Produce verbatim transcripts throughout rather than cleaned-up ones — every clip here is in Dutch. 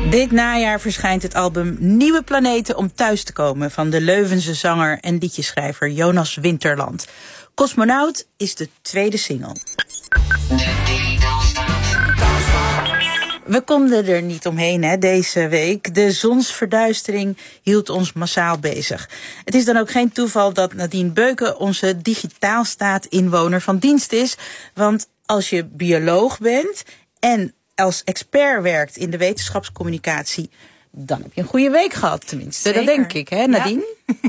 Dit najaar verschijnt het album Nieuwe Planeten om thuis te komen van de Leuvense zanger en liedjeschrijver Jonas Winterland. Cosmonaut is de tweede single. We konden er niet omheen hè, deze week. De zonsverduistering hield ons massaal bezig. Het is dan ook geen toeval dat Nadine Beuken onze digitaalstaat-inwoner van dienst is. Want als je bioloog bent en als expert werkt in de wetenschapscommunicatie, dan heb je een goede week gehad, tenminste. Zeker. Dat denk ik, hè, Nadine?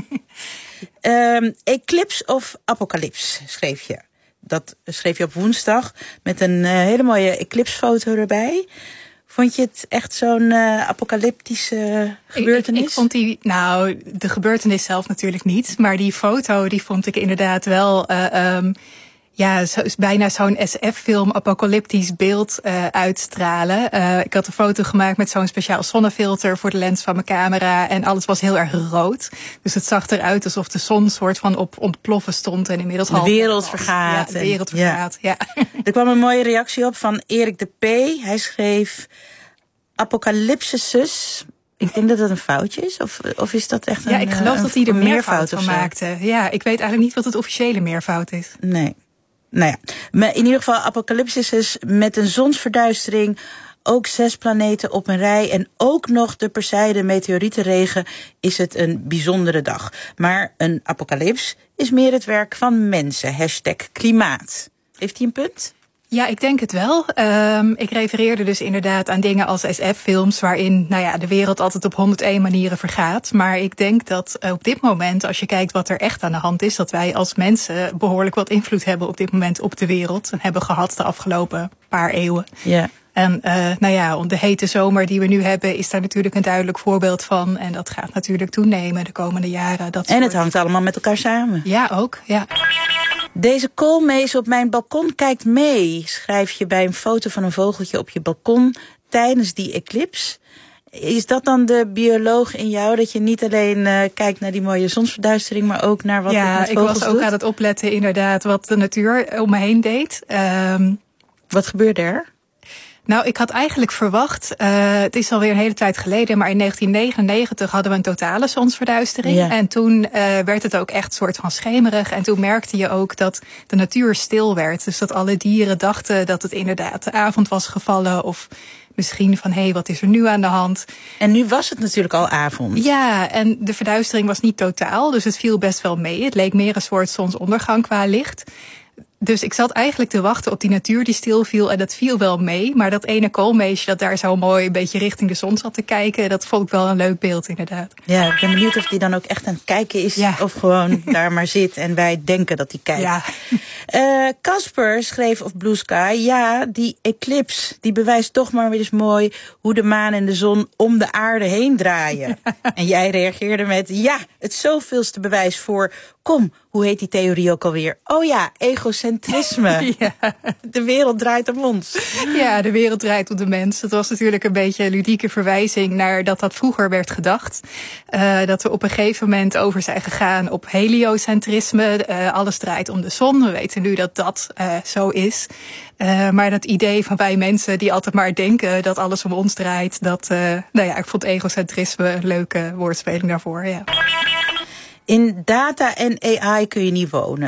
Ja. um, Eclipse of Apocalypse schreef je. Dat schreef je op woensdag met een uh, hele mooie eclipsefoto erbij. Vond je het echt zo'n uh, apocalyptische gebeurtenis? Ik, ik, ik vond die, nou, de gebeurtenis zelf natuurlijk niet. Maar die foto, die vond ik inderdaad wel, uh, um, ja, zo, bijna zo'n S F-film, apocalyptisch beeld uh, uitstralen. Uh, ik had een foto gemaakt met zo'n speciaal zonnefilter voor de lens van mijn camera. En alles was heel erg rood. Dus het zag eruit alsof de zon soort van op ontploffen stond. En inmiddels de wereld vergaat. Ja, de wereld vergaat, ja. ja. Er kwam een mooie reactie op van Erik de P. Hij schreef Apocalypsis. Ik denk dat dat een foutje is. Of, of is dat echt een Ja, ik geloof een, dat hij er een meervoud van maakte. Ja, ik weet eigenlijk niet wat het officiële meervoud is. Nee. Nou ja, maar in ieder geval Apocalypsis is met een zonsverduistering, ook zes planeten op een rij en ook nog de Perseide meteorietenregen is het een bijzondere dag. Maar een apocalyps is meer het werk van mensen. Hashtag klimaat. Heeft hij een punt? Ja, ik denk het wel. Um, ik refereerde dus inderdaad aan dingen als S F-films waarin nou ja, de wereld altijd op honderdéén manieren vergaat. Maar ik denk dat uh, op dit moment, als je kijkt wat er echt aan de hand is, dat wij als mensen behoorlijk wat invloed hebben op dit moment op de wereld. En hebben gehad de afgelopen paar eeuwen. Ja. En uh, nou ja, de hete zomer die we nu hebben is daar natuurlijk een duidelijk voorbeeld van. En dat gaat natuurlijk toenemen de komende jaren. Dat en het soort... hangt allemaal met elkaar samen. Ja, ook. Ja. Deze koolmees op mijn balkon kijkt mee, schrijf je bij een foto van een vogeltje op je balkon tijdens die eclipse. Is dat dan de bioloog in jou, dat je niet alleen uh, kijkt naar die mooie zonsverduistering, maar ook naar wat ja, het met vogels doet? Ja, ik was ook aan het opletten inderdaad wat de natuur om me heen deed. Um, wat gebeurde er? Nou, ik had eigenlijk verwacht, uh, het is alweer een hele tijd geleden, maar in negentien negenennegentig hadden we een totale zonsverduistering. Ja. En toen uh, werd het ook echt soort van schemerig. En toen merkte je ook dat de natuur stil werd. Dus dat alle dieren dachten dat het inderdaad de avond was gevallen of misschien van, hé, hey, wat is er nu aan de hand? En nu was het natuurlijk al avond. Ja, en de verduistering was niet totaal, dus het viel best wel mee. Het leek meer een soort zonsondergang qua licht. Dus ik zat eigenlijk te wachten op die natuur die stilviel en dat viel wel mee. Maar dat ene koolmeesje dat daar zo mooi een beetje richting de zon zat te kijken, dat vond ik wel een leuk beeld inderdaad. Ja, ik ben benieuwd of die dan ook echt aan het kijken is ja. of gewoon daar maar zit en wij denken dat hij kijkt. Ja. Casper uh, schreef op Blue Sky, ja, die eclipse die bewijst toch maar weer eens mooi hoe de maan en de zon om de aarde heen draaien. Ja. En jij reageerde met, ja, het zoveelste bewijs voor, kom, hoe heet die theorie ook alweer? Oh ja, egocentrisme. Ja. De wereld draait om ons. Ja, de wereld draait om de mens. Het was natuurlijk een beetje een ludieke verwijzing naar dat dat vroeger werd gedacht. Uh, dat we op een gegeven moment over zijn gegaan op heliocentrisme. Uh, alles draait om de zon. We weten nu dat dat uh, zo is. Uh, maar dat idee van wij mensen die altijd maar denken dat alles om ons draait. Dat, uh, nou ja, ik vond egocentrisme een leuke woordspeling daarvoor, ja. In data en A I kun je niet wonen.